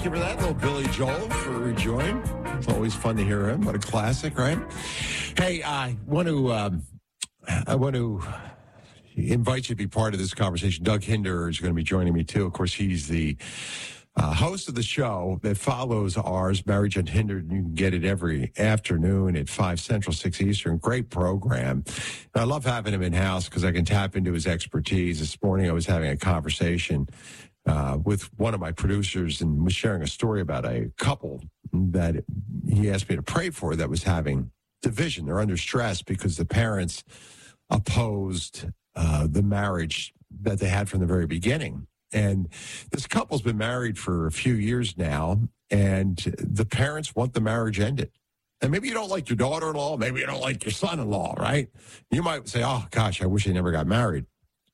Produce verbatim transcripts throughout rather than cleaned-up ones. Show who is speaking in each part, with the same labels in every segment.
Speaker 1: Thank you for that, little Billy Joel for Rejoin. It's always fun to hear him. What a classic, right? Hey, I want to um, I want to invite you to be part of this conversation. Doug Hinder is going to be joining me too. Of course, he's the uh, host of the show that follows ours, Marriage Unhindered. You can get it every afternoon at five Central, six Eastern. Great program. And I love having him in house because I can tap into his expertise. This morning, I was having a conversation Uh, with one of my producers and was sharing a story about a couple that he asked me to pray for that was having division. They're under stress because the parents opposed uh, the marriage that they had from the very beginning. And this couple's been married for a few years now, and the parents want the marriage ended. And maybe you don't like your daughter-in-law, maybe you don't like your son-in-law, right? You might say, oh, gosh, I wish they never got married.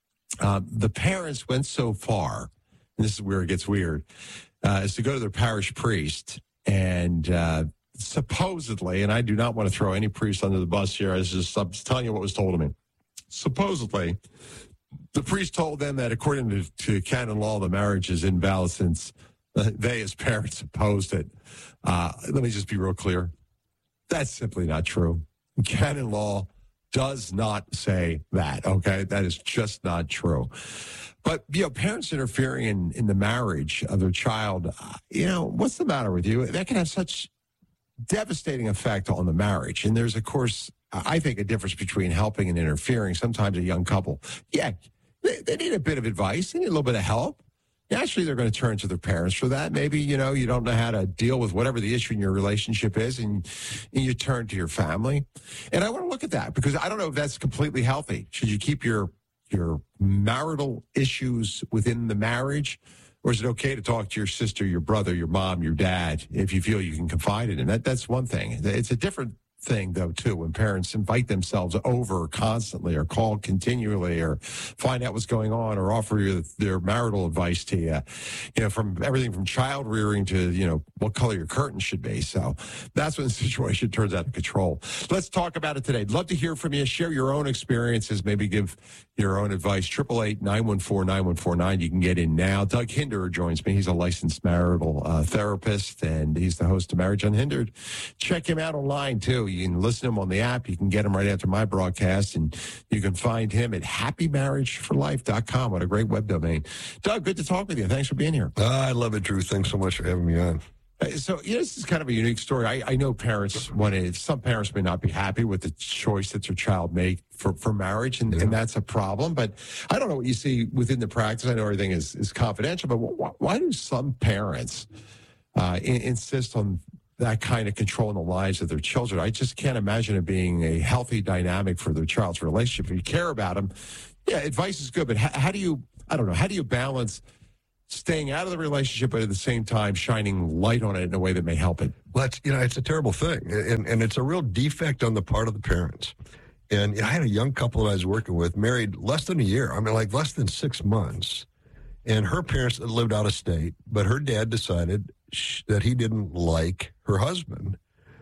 Speaker 1: Uh, the parents went so far, and this is where it gets weird, uh, is to go to their parish priest and uh, supposedly, and I do not want to throw any priest under the bus here, I was just I'm just telling you what was told to me. Supposedly, the priest told them that according to, to canon law, the marriage is invalid since uh, they as parents opposed it. Uh, let me just be real clear. That's simply not true. Canon law does not say that, okay? That is just not true. But, you know, parents interfering in, in the marriage of their child, uh, you know, what's the matter with you? That can have such devastating effect on the marriage. And there's, of course, I think a difference between helping and interfering. Sometimes a young couple, yeah, they, they need a bit of advice. They need a little bit of help. Naturally, they're going to turn to their parents for that. Maybe, you know, you don't know how to deal with whatever the issue in your relationship is, and, and you turn to your family. And I want to look at that because I don't know if that's completely healthy. Should you keep your your marital issues within the marriage, or is it okay to talk to your sister, your brother, your mom, your dad, if you feel you can confide in them? That, that's one thing. It's a different thing, though, too, when parents invite themselves over constantly or call continually or find out what's going on or offer you their marital advice to you, you know, from everything from child rearing to, you know, what color your curtains should be. So that's when the situation turns out of control. Let's talk about it today. Love to hear from you. Share your own experiences. Maybe give your own advice. eight eight eight, nine one four, nine one four nine. You can get in now. Doug Hinder joins me. He's a licensed marital uh, therapist, and he's the host of Marriage Unhindered. Check him out online, too. You can listen to him on the app. You can get him right after my broadcast, and you can find him at happy marriage for life dot com. What a great web domain. Doug, good to talk with you. Thanks for being here.
Speaker 2: Uh, I love it, Drew. Thanks so much for having me on.
Speaker 1: So, you know, this is kind of a unique story. I, I know parents want to, some parents may not be happy with the choice that their child made for, for marriage, and, yeah. and that's a problem. But I don't know what you see within the practice. I know everything is, is confidential, but why, why do some parents uh, in, insist on that kind of control in the lives of their children? I just can't imagine it being a healthy dynamic for their child's relationship. If you care about them, yeah, advice is good, but how, how do you, I don't know, how do you balance staying out of the relationship, but at the same time shining light on it in a way that may help it?
Speaker 2: Well, it's, you know, it's a terrible thing, and, and it's a real defect on the part of the parents. And you know, I had a young couple that I was working with, married less than a year. I mean, like less than six months. And her parents lived out of state, but her dad decided sh- that he didn't like her husband.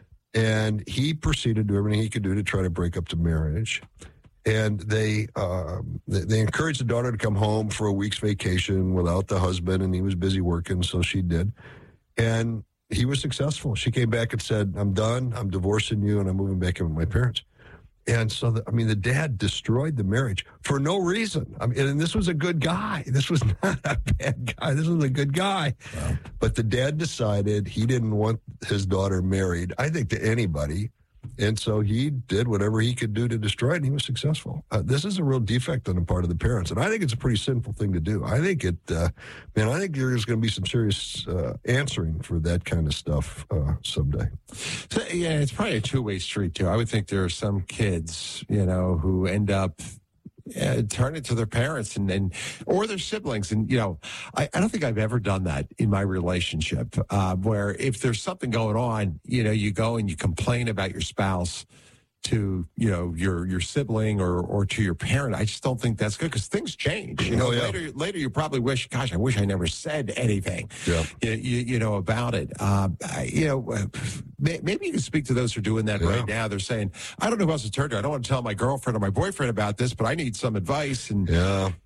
Speaker 2: And he proceeded to do everything he could do to try to break up the marriage. And they, um, they they encouraged the daughter to come home for a week's vacation without the husband, and he was busy working, so she did. And he was successful. She came back and said, I'm done, I'm divorcing you, and I'm moving back in with my parents. And so, the, I mean, the dad destroyed the marriage for no reason. I mean, and this was a good guy. This was not a bad guy. This was a good guy. Wow. But the dad decided he didn't want his daughter married, I think, to anybody. And so he did whatever he could do to destroy it, and he was successful. Uh, this is a real defect on the part of the parents, and I think it's a pretty sinful thing to do. I think it, uh, man, I think there's going to be some serious uh, answering for that kind of stuff uh, someday.
Speaker 1: So, yeah, it's probably a two-way street, too. I would think there are some kids, you know, who end up Uh, turn it to their parents and, and or their siblings. And, you know, I, I don't think I've ever done that in my relationship, uh, where if there's something going on, you know, you go and you complain about your spouse to, you know, your your sibling or or to your parent. I just don't think that's good because things change. You know,
Speaker 2: oh, yeah.
Speaker 1: later later you probably wish, gosh, I wish I never said anything,
Speaker 2: yeah.
Speaker 1: you, you, you know, about it. Uh, I, you know, maybe you can speak to those who are doing that yeah. right now. They're saying, I don't know who else to turn to. I don't want to tell my girlfriend or my boyfriend about this, but I need some advice. And
Speaker 2: yeah.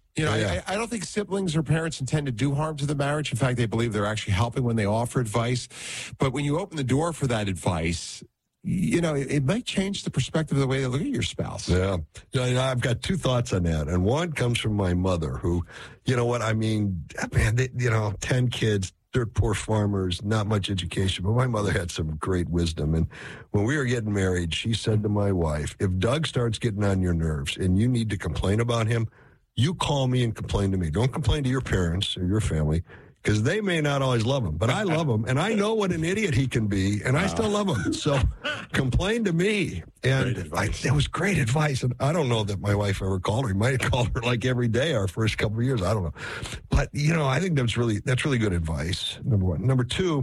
Speaker 1: You know,
Speaker 2: Oh, yeah.
Speaker 1: I, I don't think siblings or parents intend to do harm to the marriage. In fact, they believe they're actually helping when they offer advice. But when you open the door for that advice, you know, it, it might change the perspective of the way they look at your spouse.
Speaker 2: Yeah. You know, I've got two thoughts on that. And one comes from my mother who, you know what, I mean, man, they, you know, ten kids, dirt poor farmers, not much education. But my mother had some great wisdom. And when we were getting married, she said to my wife, if Doug starts getting on your nerves and you need to complain about him, you call me and complain to me. Don't complain to your parents or your family, because they may not always love him, but I love him, and I know what an idiot he can be, and wow. I still love him. So complain to me. And I, it was great advice. And I don't know that my wife ever called her. He might have called her like every day our first couple of years. I don't know. But, you know, I think that's really that's really good advice, number one. Number two,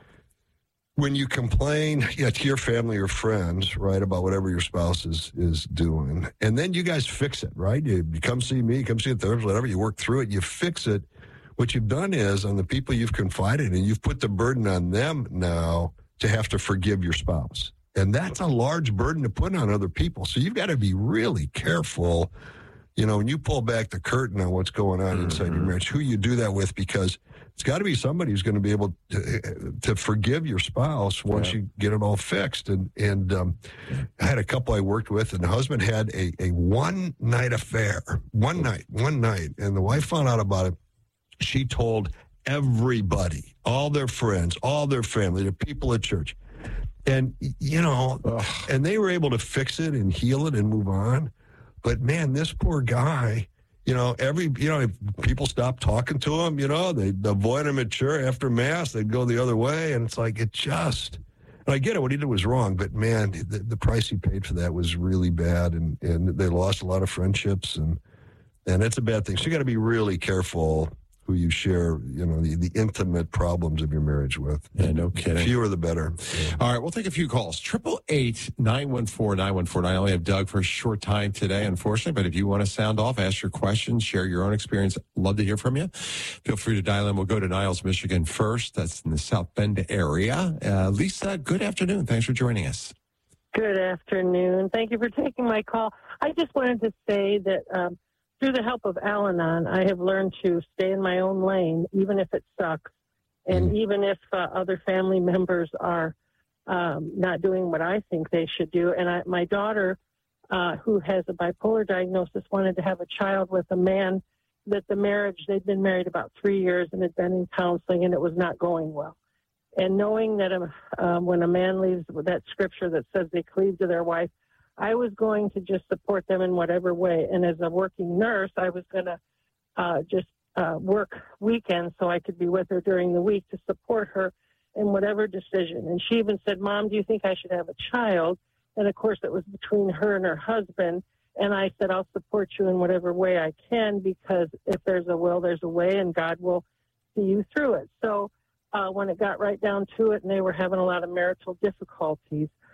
Speaker 2: when you complain yeah, to your family or friends, right, about whatever your spouse is, is doing, and then you guys fix it, right? You, you come see me, come see a therapist, whatever, you work through it, you fix it. What you've done is, on the people you've confided in, you've put the burden on them now to have to forgive your spouse. And that's a large burden to put on other people. So you've got to be really careful, you know, when you pull back the curtain on what's going on mm-hmm. inside your marriage, who you do that with, because it's got to be somebody who's going to be able to, to forgive your spouse once yeah. you get it all fixed. And and um, I had a couple I worked with, and the husband had a, a one-night affair, one night, one night, and the wife found out about it. She told everybody, all their friends, all their family, the people at church. And, you know, Ugh. and they were able to fix it and heal it and move on. But, man, this poor guy, you know, every, you know, people stopped talking to him, you know, they'd avoid him at church after Mass, they'd go the other way. And it's like, it just, and I get it, what he did was wrong, but man, the, the price he paid for that was really bad. And, and they lost a lot of friendships, and, and it's a bad thing. So you got to be really careful who you share, you know, the, the intimate problems of your marriage with.
Speaker 1: Yeah, no kidding.
Speaker 2: The fewer the better. Yeah.
Speaker 1: All right, we'll take a few calls. Triple eight nine one four nine one four nine. I only have Doug for a short time today, unfortunately, but if you want to sound off, ask your questions, share your own experience, love to hear from you. Feel free to dial in. We'll go to Niles, Michigan first. That's in the South Bend area. Uh, Lisa, good afternoon. Thanks for joining us.
Speaker 3: Good afternoon. Thank you for taking my call. I just wanted to say that um, through the help of Al-Anon, I have learned to stay in my own lane, even if it sucks, and mm. even if uh, other family members are um, not doing what I think they should do. And I, my daughter, uh, who has a bipolar diagnosis, wanted to have a child with a man that the marriage, they'd been married about three years and had been in counseling, and it was not going well. And knowing that um, uh, when a man leaves with that scripture that says they cleave to their wife, I was going to just support them in whatever way. And as a working nurse, I was going to uh, just uh, work weekends so I could be with her during the week to support her in whatever decision. And she even said, Mom, do you think I should have a child? And, of course, it was between her and her husband. And I said, I'll support you in whatever way I can, because if there's a will, there's a way, and God will see you through it. So uh, when it got right down to it and they were having a lot of marital difficulties,